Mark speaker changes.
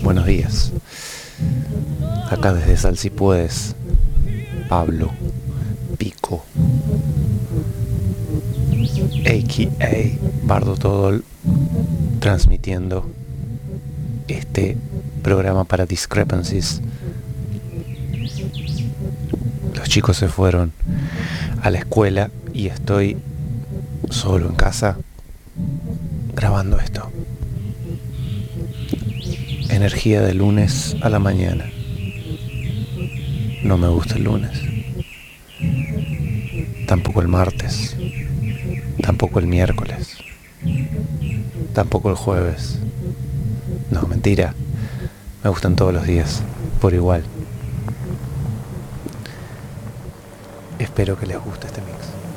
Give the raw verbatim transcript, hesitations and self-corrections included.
Speaker 1: buenos días. Acá desde Sal Si Puedes, Pablo Pico, a k a. Bardo Todol, transmitiendo este programa para Discrepancies. Los chicos se fueron a la escuela y estoy solo en casa grabando esto. Energía de lunes a la mañana. No me gusta el lunes. Tampoco el martes. Tampoco el miércoles. Tampoco el jueves. No, mentira. Me gustan todos los días, por igual. Espero que les guste este mix.